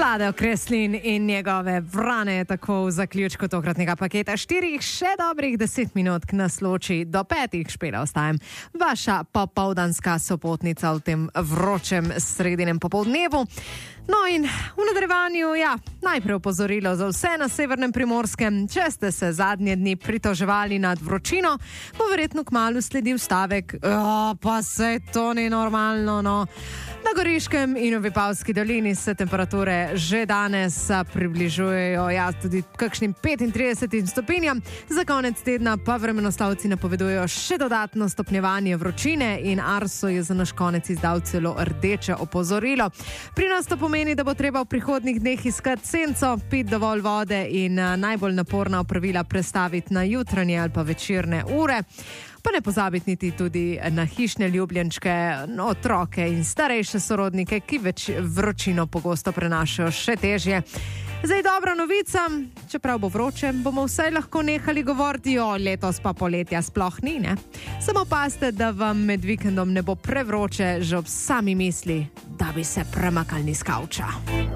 Vlado Kreslin in njegove vrane tako v zaključku tokratnega paketa 4, še dobrih 10 minut k nas loči do 5, špela ostajam. Vaša popoldanska sopotnica v tem vročem sredinem popoldnevu. No in v nadaljevanju, najprej opozorilo za vse na severnem Primorskem. Če ste se zadnje dni pritoževali nad vročino, bo verjetno kmalu sledil stavek, pa se to ni normalno, no. Na Goriškem in v Vipavski dolini se temperature že danes približujejo, tudi kakšnim 35 stopinjam. Za konec tedna pa vremenoslavci napovedujejo še dodatno stopnjevanje vročine in Arso je za naš konec izdal celo rdeče opozorilo. Pri nas to pomeni, da bo treba v prihodnjih dneh iskati senco, piti dovolj vode in najbolj naporna opravila prestaviti na jutranje ali pa večerne ure. Pa ne pozabiti niti tudi na hišne ljubljenčke, otroke in starejše sorodnike, ki več vročino pogosto prenašajo še težje. Zdaj dobra novica, čeprav bo vroče, bomo vsaj lahko nehali govoriti, letos pa poletja sploh ni, ne? Samo pazite, da vam med vikendom ne bo prevroče že ob sami misli, da bi se premaknili s kavča.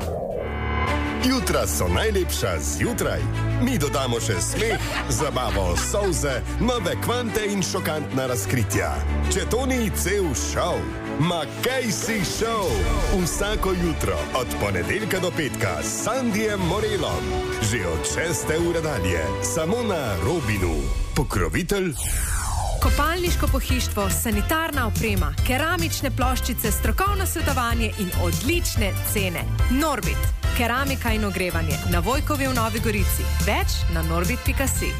Jutra so najlepša zjutraj. Mi dodamo še smeh, zabavo, solze, nove kvante in šokantna razkritja. Če to ni cel šov, ma kaj si šov? Vsako jutro od ponedeljka do petka s Sandijem Morelom. Že od 6. ure dalje, samo na Robinu. Pokrovitelj Kopalniško pohištvo, sanitarna oprema, keramične ploščice, strokovno svetovanje in odlične cene. Norbit, keramika in ogrevanje na Vojkovi v Novi Gorici. Več na norbit.si.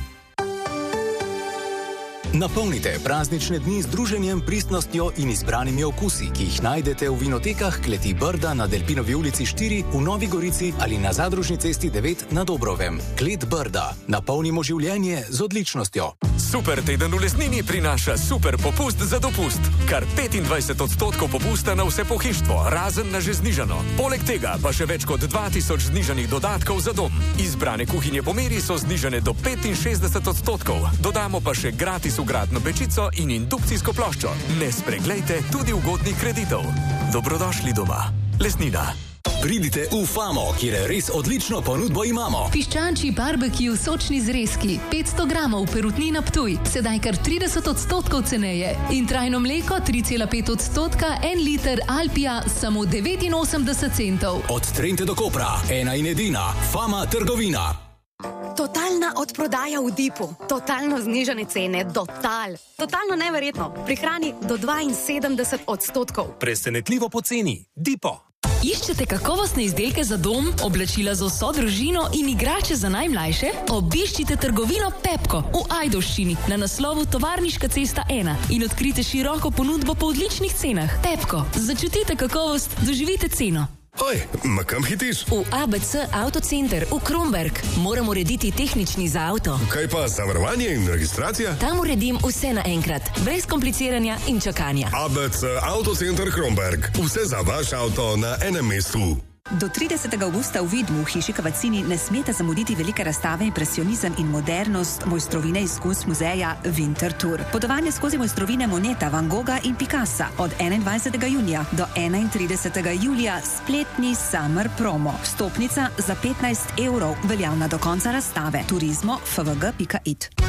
Napolnite praznične dni z druženjem, pristnostjo in izbranimi okusi, ki jih najdete v vinotekah Kleti Brda na Delpinovi ulici 4 v Novi Gorici ali na Zadružni cesti 9 na Dobrovem. Klet Brda. Napolnimo življenje z odličnostjo. Super teden v Lesnini prinaša super popust za dopust. Kar 25% popusta na vse pohištvo, razen na že znižano. Poleg tega pa še več kot 2000 znižanih dodatkov za dom. Izbrane kuhinje po meri so znižane do 65%. Dodamo pa še gratis vgradno pečico in indukcijsko ploščo. Ne spreglejte tudi ugodnih kreditov. Dobrodošli doma. Lesnina. Pridite v Famo, kjer res odlično ponudbo imamo. Piščančji barbecue sočni zrezki, 500 gramov perutnina Ptuj, sedaj kar 30% ceneje. In trajno mleko 3,5%, 1 liter Alpija, samo 89 centov. Od Trente do Kopra, ena in edina, Fama trgovina. Totalna odprodaja v Dipu. Totalno znižane cene. Totalno neverjetno. Prihrani do 72%. Presenetljivo poceni. Dipo. Iščete kakovostne izdelke za dom, oblačila za vso družino in igrače za najmlajše? Obiščite trgovino Pepko v Ajdovščini na naslovu Tovarniška cesta 1 in odkrite široko ponudbo po odličnih cenah. Pepko, začutite kakovost, doživite ceno. Oj, ma kam hitiš? V ABC Autocenter v Kromberk. Moram urediti tehnični za avto. Kaj pa zavarovanje in registracija? Tam uredim vse naenkrat, brez kompliciranja in čakanja. ABC Autocenter Kromberk. Vse za vaš avto na enem mestu. Do 30. avgusta v Vidmu v hiši Kavacini ne smete zamuditi velike razstave Impresionizem in modernost mojstrovine iz Kunst muzeja Winter Tour. Potovanje skozi mojstrovine Moneta, Van Gogha in Picassa od 21. junija do 31. julija spletni Summer Promo. Vstopnica za 15 €, veljavna do konca razstave. Turizmo fvg.it.